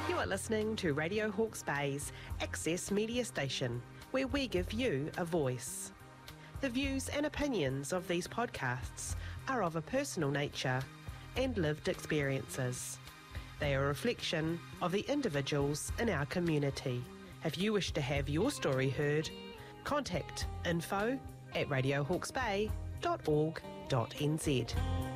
You are listening to Radio Hawke's Bay's Access Media Station, where we give you a voice. The views and opinions of these podcasts are of a personal nature and lived experiences. They are a reflection of the individuals in our community. If you wish to have your story heard, contact info@radiohawksbay.org.nz.